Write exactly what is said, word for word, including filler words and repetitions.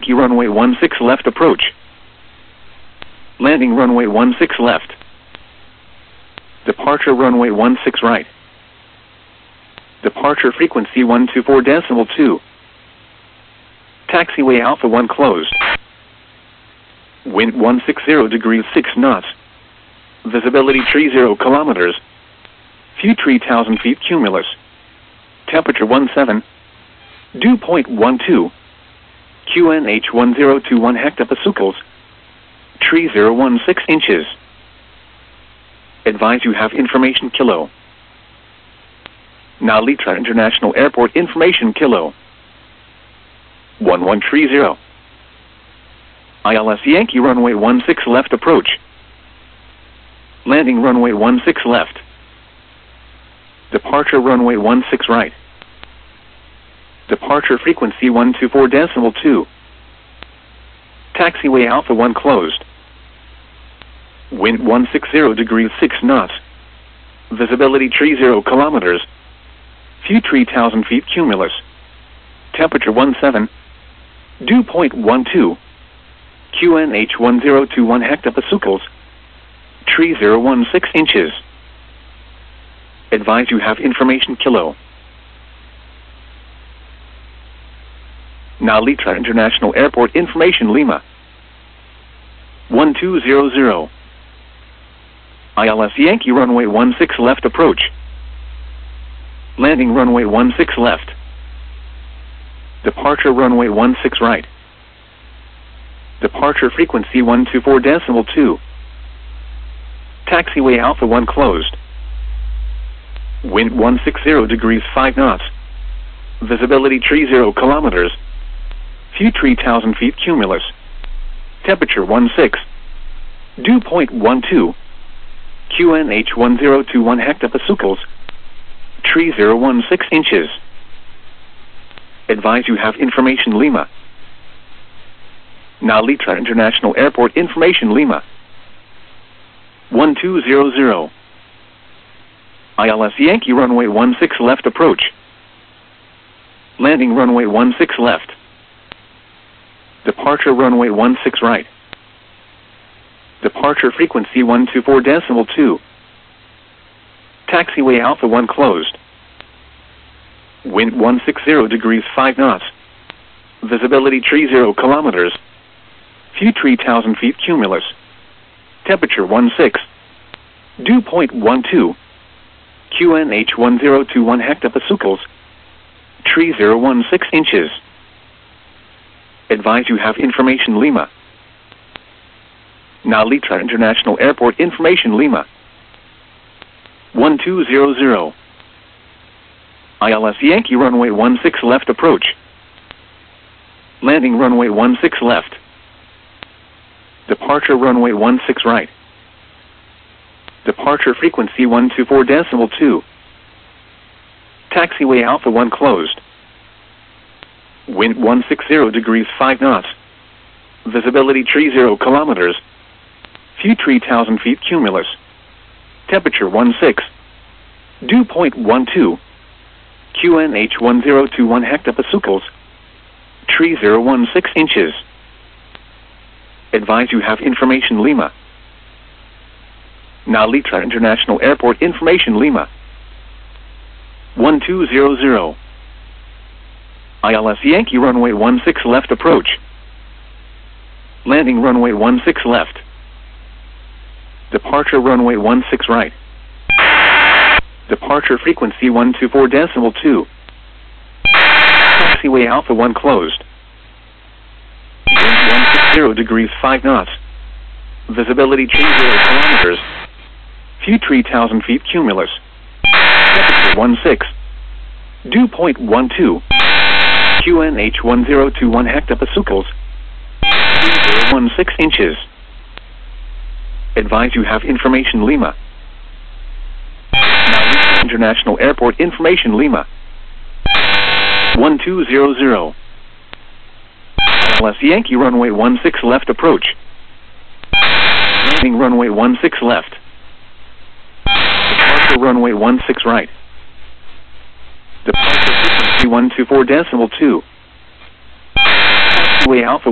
Yankee runway one six left approach. Landing runway one six left. Departure runway one six right. Departure frequency one two four decimal two. Taxiway Alpha one closed. Wind one sixty degrees six knots. Visibility three zero kilometers. View three thousand feet cumulus. Temperature one seven. Dew point one two. Q N H one zero two one hectopascals. three zero one six inches. Advise you have information kilo. Now Litra International Airport information kilo. one one three zero. I L S Yankee runway one six left approach. Landing runway one six left. Departure runway one six right. Departure frequency one two four decimal two. Taxiway Alpha one closed. Wind one sixty degrees six knots. Visibility three zero kilometers. View three thousand feet cumulus. Temperature one seven. Dew point one two. Q N H one zero two one hectopascals. three zero one six inches. Advise you have information kilo. Now Litra International Airport information Lima. one two zero zero. I L S Yankee runway one six left approach. Landing runway one six left. Departure runway one six right. Departure frequency one two four decimal two. Taxiway Alpha one closed. Wind one sixty degrees five knots. Visibility three zero kilometers. View three thousand feet cumulus. Temperature one six. Dew point one two. Q N H one zero two one hectopascals. three zero one six inches. Advise you have information Lima. Now Litra International Airport information Lima. one two zero zero. I L S Yankee runway one six left approach. Landing runway one six left. Departure runway one six right. Departure frequency one two four decimal two. Taxiway Alpha one closed. Wind one sixty degrees five knots. Visibility three zero kilometers. View three thousand feet cumulus. Temperature one six. Dew point one two. Q N H one zero two one hectopascals. three zero one six inches. Advise you have information Lima. Now Litra International Airport information Lima. one two zero zero. I L S Yankee runway one six left approach. Landing runway one six left. Departure runway one six right. Departure frequency one two four decimal two. Taxiway Alpha one closed. Wind one sixty degrees five knots. Visibility three zero kilometers. View three thousand feet cumulus. Temperature one six. Dew point one two. Q N H one zero two one hectopascals. three zero one six inches. Advise you have information Lima. Now Litra International Airport information Lima. one two zero zero. I L S Yankee runway one six left approach. Landing runway one six left. Departure runway one six right. Departure frequency one two four decimal two. Taxiway Alpha one closed. Wind one sixty degrees five knots. Visibility three zero kilometers. View three thousand feet cumulus. Temperature one six. Dew point one two. Q N H one zero two one hectopascals. three zero one six inches. Advise you have information Lima. Now Lima International Airport information Lima. one two zero zero. I L S Yankee runway one six left approach. Landing runway one six left. Departure runway one six right. Departure frequency one two four decimal two. Taxiway Alpha